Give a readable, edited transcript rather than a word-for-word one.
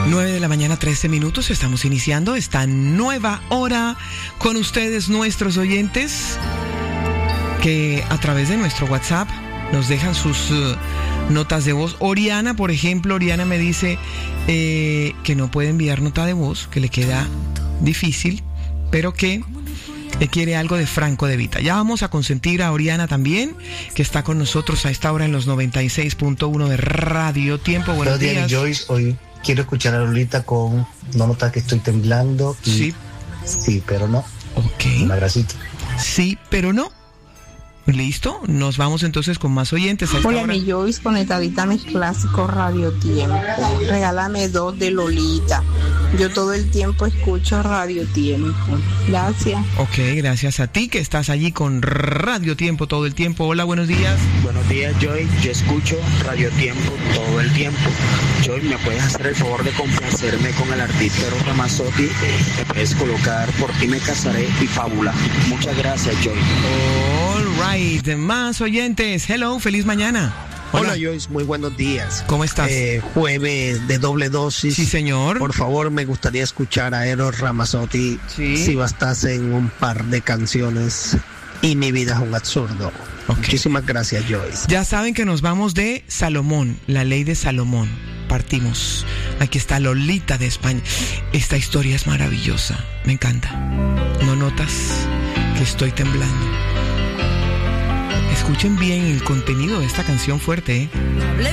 9:13 a.m. Estamos iniciando esta nueva hora con ustedes, nuestros oyentes, que a través de nuestro WhatsApp nos dejan sus notas de voz. Oriana, por ejemplo, Oriana me dice que no puede enviar nota de voz, que le queda difícil, pero que quiere algo de Franco De Vita. Ya vamos a consentir a Oriana también, que está con nosotros a esta hora en los 96.1 de Radio Tiempo. Buenos días, Joyce. Hoy quiero escuchar a Lolita con No notas que estoy temblando. Sí. Sí, pero no. Ok. Un abracito. Sí, pero no. Listo, nos vamos entonces con más oyentes. Hola, mi Joyce, conectadita a mis clásicos Radio Tiempo. Regálame 2 de Lolita. Yo todo el tiempo escucho Radio Tiempo. Gracias. Ok, gracias a ti que estás allí con Radio Tiempo todo el tiempo. Hola, buenos días. Buenos días, Joy. Yo escucho Radio Tiempo todo el tiempo. Joy, ¿me puedes hacer el favor de complacerme con el artista Eros Ramazzotti? ¿Me puedes colocar Por ti me casaré y Fábula? Muchas gracias, Joy. All right. Más oyentes. Hello, feliz mañana. Hola, Joyce, muy buenos días. ¿Cómo estás? Jueves de doble dosis. Sí, señor. Por favor, me gustaría escuchar a Eros Ramazzotti. Sí. Si bastasen un par de canciones. Y Mi vida es un absurdo. Okay. Muchísimas gracias, Joyce. Ya saben que nos vamos de Salomón, la ley de Salomón. Partimos. Aquí está Lolita de España. Esta historia es maravillosa. Me encanta. ¿No notas que estoy temblando? Escuchen bien el contenido de esta canción fuerte, ¿eh?